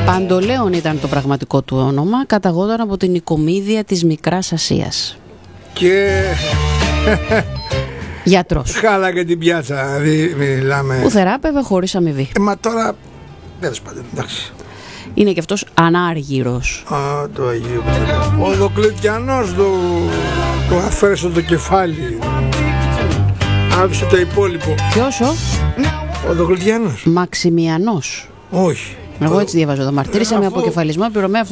Παντολέων ήταν το πραγματικό του όνομα. Καταγόταν από την Οικομίδια της Μικράς Ασίας. Και γιατρός. χάλαγε την πιάτσα, μιλάμε. Που θεράπευε χωρίς αμοιβή. Μα τώρα, τέλος πάντων, εντάξει. Είναι και αυτός ανάργυρος. Α, το Αγίου. Ο Δοκλετιανός το αφαίρεσε το κεφάλι. Άφησε το υπόλοιπο. Ποιος ο Δοκλετιανός? Μαξιμιανός. Όχι. Εγώ έτσι διαβάζω εδώ. Μαρτύρησε με αποκεφαλισμό πληρωμέα